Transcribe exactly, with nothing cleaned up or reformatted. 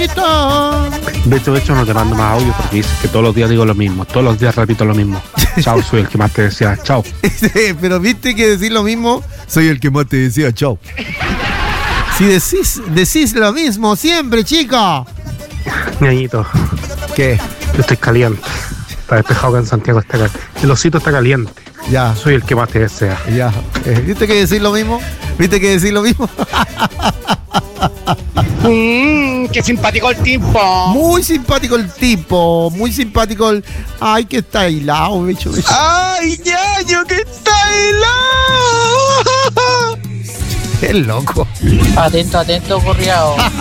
bonito. De hecho, de hecho, no te mando más audio porque dices que todos los días digo lo mismo. Todos los días repito lo mismo. Chao, soy el que más te decía. Chao. Sí, pero viste que decir lo mismo, soy el que más te decía chao. Si decís, decís lo mismo siempre, chico. Ñañito, ¿Qué? yo estoy caliente. Está despejado que en Santiago está caliente. El osito está caliente. Ya, Soy el que más te desea. ya. Eh, ¿Viste que decir lo mismo? ¿Viste que decir lo mismo? Mmm, qué simpático el tipo. Muy simpático el tipo, muy simpático el... Ay, que está hilado, bicho, bicho. Ay, ñaño, que está helado. Qué loco. Atento, atento, corriado.